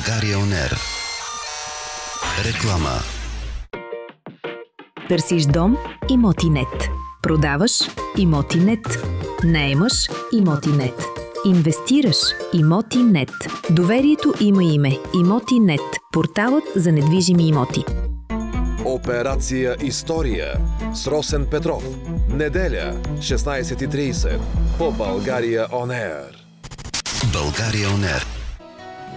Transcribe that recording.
България On Air. Реклама. Търсиш дом? Имотинет. Продаваш? Имотинет. наемаш? Имотинет. Инвестираш? Имотинет. Доверието има име. Имотинет. Порталът за недвижими имоти. Операция История с Росен Петров. Неделя, 16:30 по България On Air. България On Air.